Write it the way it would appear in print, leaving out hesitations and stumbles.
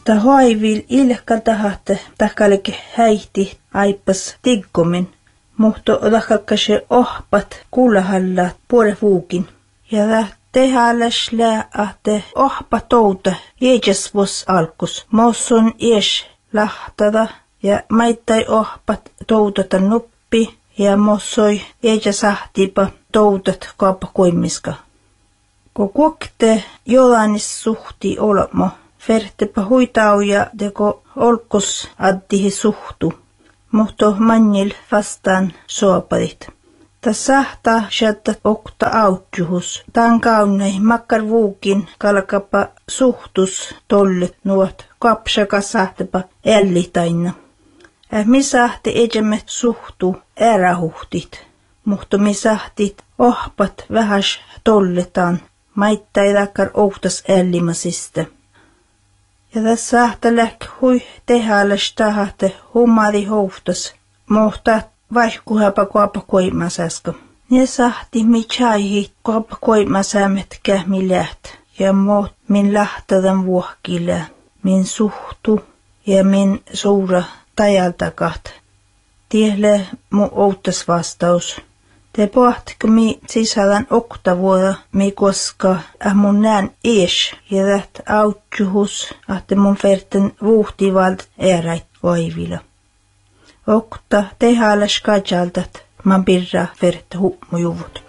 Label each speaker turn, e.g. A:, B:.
A: Ta haivil ilka tahatte takalike häihti aipas tiggomin. Mutta takalkase ohpat kuulahalla puole vuukin. Ja tehälles läähte ohpa touta jeejas vos alkus. Mossun ies lahtada ja maittai ohpat toutata nuppi ja mossoi jeejas ahtipa toutat kaapa koimiska. Ko kuokte jolanis suhti olmo. Vertepä huitauja teko olkos addihi suhtu, mutta mannil vastaan soapadit. Tas sahta shaddat okta autjuhus. Tan kaunei makkar vuukin kalkapa suhtus tollit nuot kapsaka sahtepa ällitaina. Mi sahti ejemet suhtu ärähuhtit, mutta mi sahtit ohpat vähäs tolletaan, maittai takkar outas ällimasiste. Ja tässä sahta läk hui tehälles tahate hummadi houftas, mutta vaihkuhapa kuapa koimasaska. Ne sahti mi chaihi kuapa koimasäämet kähmi läht, ja muut min lähtadan vuohkille, min suhtu ja min suura tajaltakat. Tihle mu outas vastaus. Te pohtiko mi sisällän oktavuoda mi koska mun näen ees ja täht autjuhus ahte mun verten vuhtivalt eräit vaivilla. Okta tehälles kajaltat man birra vert hummujuvut.